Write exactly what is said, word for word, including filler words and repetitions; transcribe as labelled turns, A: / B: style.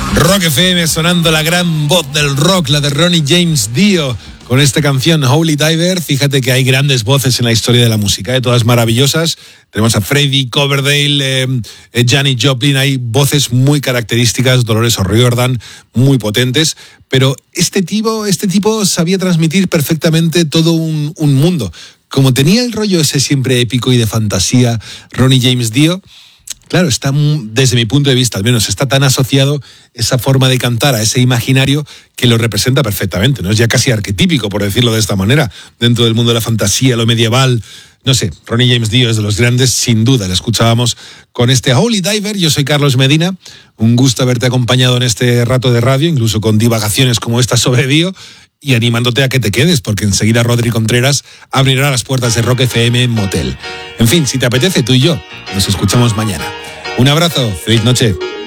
A: Rock F M sonando la gran voz del rock, la de Ronnie James Dio, con esta canción Holy Diver. Fíjate que hay grandes voces en la historia de la música, ¿eh? Todas maravillosas. Tenemos a Freddie, Coverdale, eh, eh, Janis Joplin, hay voces muy características, Dolores O'Riordan, muy potentes, pero este tipo, este tipo sabía transmitir perfectamente todo un, un mundo. Como tenía el rollo ese siempre épico y de fantasía, Ronnie James Dio, claro, está, desde mi punto de vista, al menos, está tan asociado esa forma de cantar a ese imaginario que lo representa perfectamente, ¿no? Es ya casi arquetípico, por decirlo de esta manera, dentro del mundo de la fantasía, lo medieval. No sé, Ronnie James Dio es de los grandes, sin duda. Le escuchábamos con este Holy Diver. Yo soy Carlos Medina. Un gusto haberte acompañado en este rato de radio, incluso con divagaciones como esta sobre Dio, y animándote a que te quedes, porque enseguida Rodri Contreras abrirá las puertas de Rock F M en Motel. En fin, si te apetece, tú y yo nos escuchamos mañana. Un abrazo, feliz noche.